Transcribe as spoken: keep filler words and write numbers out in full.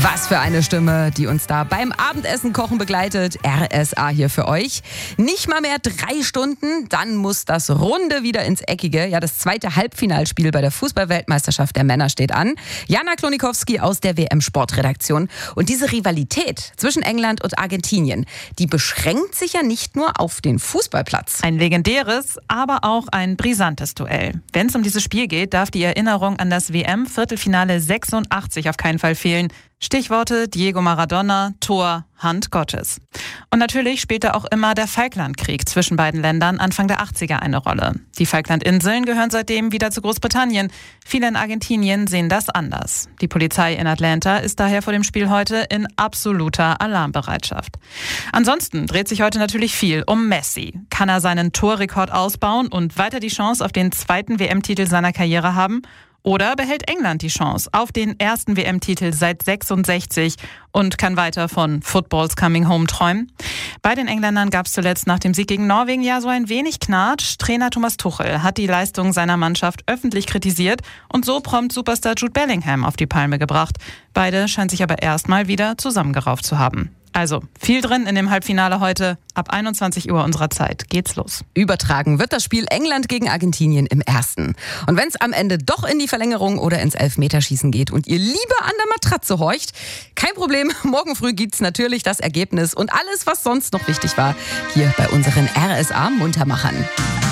Was für eine Stimme, die uns da beim Abendessen kochen begleitet. R S A hier für euch. Nicht mal mehr drei Stunden, dann muss das Runde wieder ins Eckige. Ja, das zweite Halbfinalspiel bei der Fußball-Weltmeisterschaft der Männer steht an. Jana Klonikowski aus der W M-Sportredaktion. Und diese Rivalität zwischen England und Argentinien, die beschränkt sich ja nicht nur auf den Fußballplatz. Ein legendäres, aber auch ein brisantes Duell. Wenn es um dieses Spiel geht, darf die Erinnerung an das W M-Viertelfinale sechsundachtzig auf keinen Fall fehlen. Stichworte Diego Maradona, Tor, Hand Gottes. Und natürlich spielte auch immer der Falklandkrieg zwischen beiden Ländern Anfang der achtziger eine Rolle. Die Falklandinseln gehören seitdem wieder zu Großbritannien. Viele in Argentinien sehen das anders. Die Polizei in Atlanta ist daher vor dem Spiel heute in absoluter Alarmbereitschaft. Ansonsten dreht sich heute natürlich viel um Messi. Kann er seinen Torrekord ausbauen und weiter die Chance auf den zweiten W M-Titel seiner Karriere haben? Oder behält England die Chance auf den ersten W M-Titel seit sechsundsechzig und kann weiter von Football's Coming Home träumen? Bei den Engländern gab es zuletzt nach dem Sieg gegen Norwegen ja so ein wenig Knatsch. Trainer Thomas Tuchel hat die Leistung seiner Mannschaft öffentlich kritisiert und so prompt Superstar Jude Bellingham auf die Palme gebracht. Beide scheinen sich aber erstmal wieder zusammengerauft zu haben. Also, viel drin in dem Halbfinale heute. Ab einundzwanzig Uhr unserer Zeit geht's los. Übertragen wird das Spiel England gegen Argentinien im ersten. Und wenn es am Ende doch in die Verlängerung oder ins Elfmeterschießen geht und ihr lieber an der Matratze horcht, kein Problem, morgen früh gibt's natürlich das Ergebnis und alles, was sonst noch wichtig war, hier bei unseren R S A Muntermachern.